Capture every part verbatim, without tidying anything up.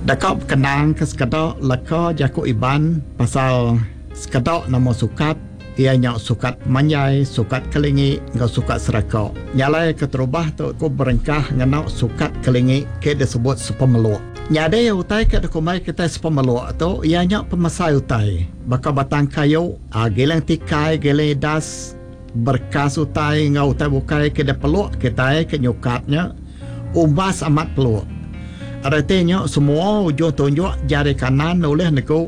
Dakap kenang ke sekadok laka jaku iban pasal sekadok nama sukat ianya sukat manjai, sukat kelingi, ngau sukat serakok. Nyalai keterubah tu ku berengkah ngenau sukat kelingi ke disebut sepemeluk. Nyade utai ke dekumai kita sepemeluk tu ianya pemasai utai. Baka batang kayu, ah, geleng tikai, geleng das, berkas utai ngau utai bukai ke peluk kita ke nyukatnya umbas amat peluk. Artinya semua ujung tunjuk jari kanan oleh neku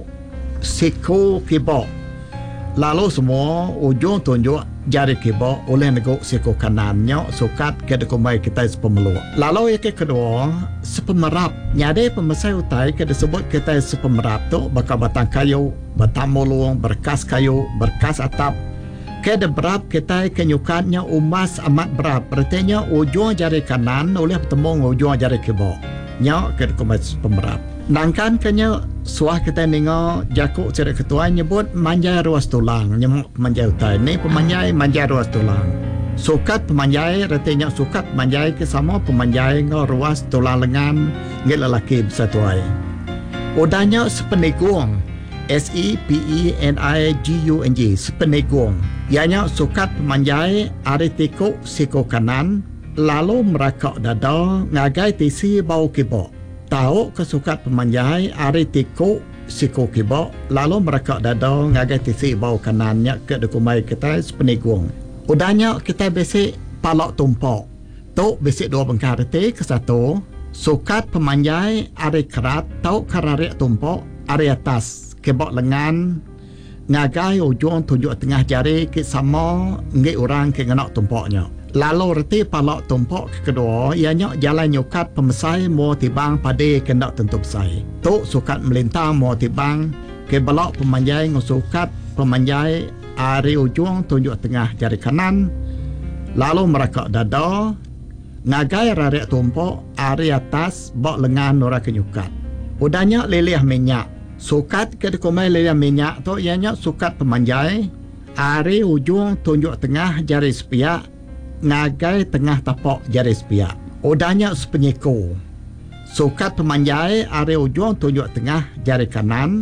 siku kibok. Lalu semua ujung tunjuk jari kibok oleh neku siku kanannya sukat ke dekumai kita sepemeluk. Lalu yang kedua sepemerap. Nyade pemasai utai ke disebut kita sepemerap tu bakal batang kayu, batang mulung, berkas kayu, berkas atap. Ke berap kita ke nyukatnya umas amat berap. Artinya ujung jari kanan oleh bertemu ujung jari kibok. Nyak ke komersi pemerap. Nangkan kenya suah kita ningo jakuk cerak ketua nyebut manjai ruas tulang. Nyemuk manjai utai. Ni pemanjai manjai ruas tulang. Sukat pemanjai artinya sukat manjai ke sama pemanjai ngo ruas tulang lengan ngil lelaki bersatuai. Udahnya sepenigung. S E P E N I G U N G sepenigung. Ianya sukat pemanjai aritiku siko kanan lalu merakak dada ngagai tisi bau kibok. Tahu kesukat pemanjai aritiku siko kibok lalu merakak dada ngagai tisi bau kanannya ke dekumai kita sepenigung. Udahnya kita basic palak tumpok. Tu basic dua bengkar reti ke satu. Sukat pemanjai ari kerat tau kararik tumpok ari atas kibok lengan ngagai ujung tunjuk tengah jari ke sama ngi orang ke nganak tumpoknya. Lalu reti palak tumpok kedua ianya jalan nyukat pemesai mau tibang pada kendak tentu besai. Tu sukat melintang mau tibang ke balak pemanjai ngusukat pemanjai ari ujung tunjuk tengah jari kanan lalu merakak dada ngagai rarik tumpok ari atas bak lengan nora kenyukat. Udahnya lelih minyak. Sukat ke dekumai lelih minyak tu ianya sukat pemanjai ari ujung tunjuk tengah jari sepiak ngagai tengah tapak jari sepiak. Udahnya sepenyiku. Sukat pemanjai ari ujung tunjuk tengah jari kanan